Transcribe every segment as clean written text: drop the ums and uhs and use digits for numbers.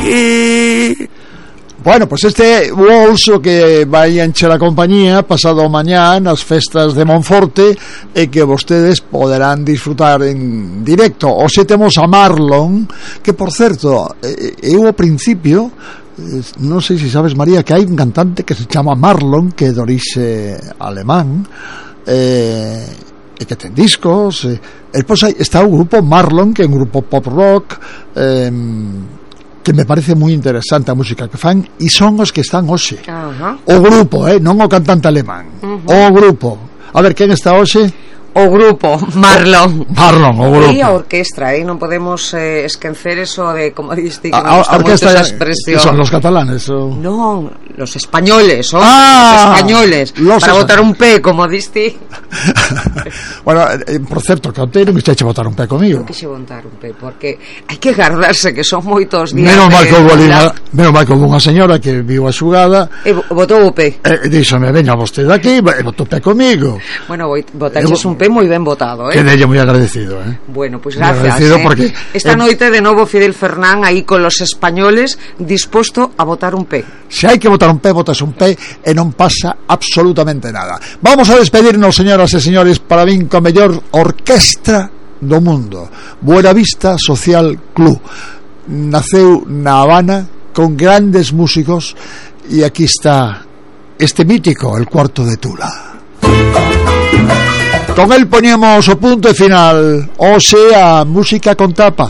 aquí. Bueno, pues este bolso que vai encher a compañía pasado mañá nas festas de Monforte e que vostedes poderán disfrutar en directo. Hoxe temos a Marlon, que por certo, eu ao principio, non sei se sabes, María, que hai un cantante que se chama Marlon, que é de orixe alemán, e que ten discos, e pois está o grupo Marlon, que é un grupo pop rock, que me parece moi interesante a música que fan, e son os que están hoxe. O grupo, non o cantante alemán. O grupo. A ver, quen está hoxe? O grupo, Marlon. Marlon, o grupo. E a orquestra, non podemos esquecer eso de, como diste, que me gusta moito esa expresión. Son los catalanes? Non, los españoles, los españoles. Para botar un P, como diste. Bueno, por certo, que non quixeche botar un P comigo. Non quixe botar un P, porque hai que guardarse, que son moitos días. Menos mal que houve unha señora que viu a xugada e botou o P. Díxome, veña vostede aquí, e botou P comigo. Bueno, botaches un P moi ben votado, Quedelle moi agradecido, Bueno, pues gracias, porque esta noite de novo Fidel Fernán aí con los españoles disposto a votar un P. Se hai que votar un P, votas un P e non pasa absolutamente nada. Vamos a despedirnos, señoras e señores, para min con a mellor orquestra do mundo, Buenavista Social Club. Naceu na Habana con grandes músicos e aquí está este mítico, el Cuarto de Tula. Con él poníamos o punto e final, o sea, música con tapa.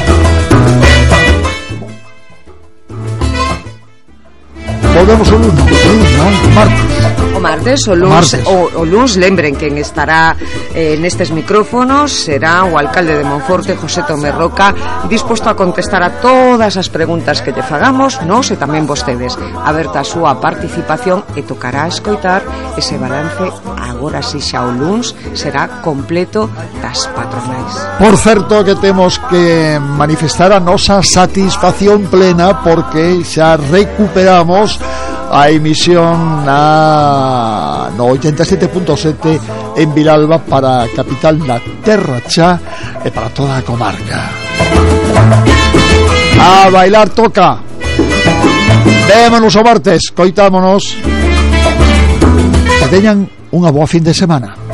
Volvemos o lunes, martes. O luns, lembren quen estará nestes micrófonos será o alcalde de Monforte, José Tomé Roca, disposto a contestar a todas as preguntas que lle fagamos, nós e tamén vostedes. Aberta a súa participación e tocará escoitar ese balance, agora si xa o luns será completo das patronais. Por certo que temos que manifestar a nosa satisfacción plena porque xa recuperamos a emisión no 87.7 en Vilalba para a capital da Terra Chá e para toda a comarca. A bailar toca. Vémonos o martes, coitámonos. Que teñan unha boa fin de semana.